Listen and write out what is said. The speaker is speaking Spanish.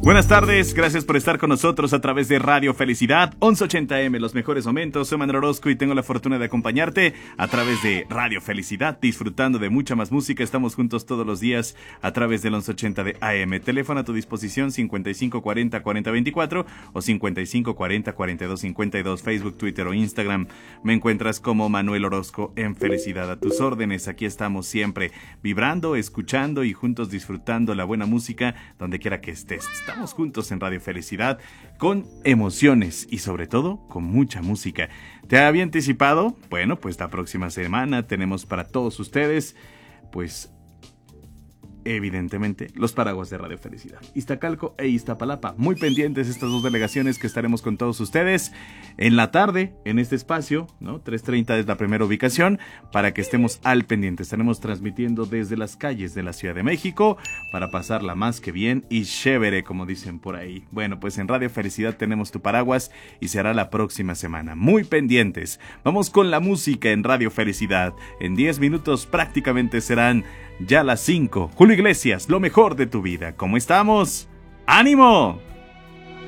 Buenas tardes, gracias por estar con nosotros a través de Radio Felicidad 1180M, los mejores momentos. Soy Manuel Orozco y tengo la fortuna de acompañarte a través de Radio Felicidad, disfrutando de mucha más música. Estamos juntos todos los días a través del 1180 de AM. Teléfono a tu disposición 5540-4024 o 5540-4252. Facebook, Twitter o Instagram. Me encuentras como Manuel Orozco en Felicidad. A tus órdenes, aquí estamos siempre vibrando, escuchando y juntos disfrutando la buena música donde quiera que estés. Estamos juntos en Radio Felicidad con emociones y sobre todo con mucha música. ¿Te había anticipado? Bueno, pues la próxima semana tenemos para todos ustedes, pues evidentemente, los paraguas de Radio Felicidad. Iztacalco e Iztapalapa. Muy pendientes estas dos delegaciones que estaremos con todos ustedes en la tarde, en este espacio, ¿no? 3:30 es la primera ubicación, para que estemos al pendiente. Estaremos transmitiendo desde las calles de la Ciudad de México para pasarla más que bien y chévere, como dicen por ahí. Bueno, pues en Radio Felicidad tenemos tu paraguas y se hará la próxima semana. Muy pendientes. Vamos con la música en Radio Felicidad. En 10 minutos prácticamente serán ya las 5. Julio Iglesias, lo mejor de tu vida. ¿Cómo estamos? ¡Ánimo!